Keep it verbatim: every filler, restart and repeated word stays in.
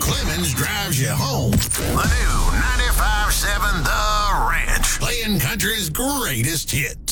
Clemens drives you home. The new ninety-five seven The Ranch. Playing country's greatest hits.